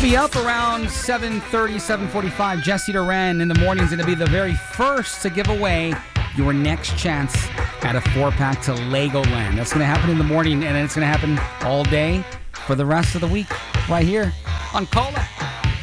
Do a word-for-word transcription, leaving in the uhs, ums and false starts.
be up around seven thirty, seven forty-five. Jesse Duran in the morning is going to be the very first to give away your next chance at a four-pack to Legoland. That's going to happen in the morning, and then it's going to happen all day for the rest of the week right here on Call It.